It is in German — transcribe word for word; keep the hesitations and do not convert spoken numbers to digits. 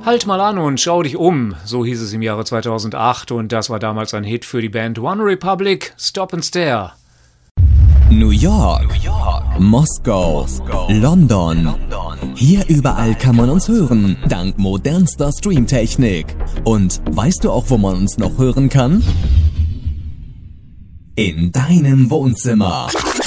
Halt mal an und schau dich um, so hieß es im Jahre zweitausendacht und das war damals ein Hit für die Band One Republic, Stop and Stare. New York, New York. Moskau, Moskau. London. London. Hier überall kann man uns hören, dank modernster Streamtechnik. Und weißt du auch, wo man uns noch hören kann? In deinem Wohnzimmer.